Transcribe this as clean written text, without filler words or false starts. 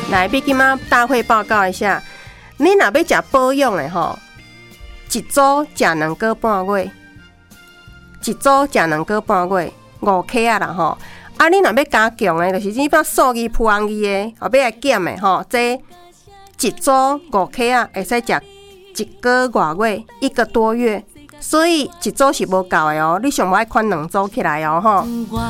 来，要今仔大会报告一下，你若要食保养的吼，一组食2个半月，一组食2个半月，5克啊啦吼。啊，你若要加强的，就是你把数字铺上去的，后要来减的吼，这一组5克啊，会使食1个多月，1个多月。所以一组是无够的哦，你上无爱款2组起来哦吼。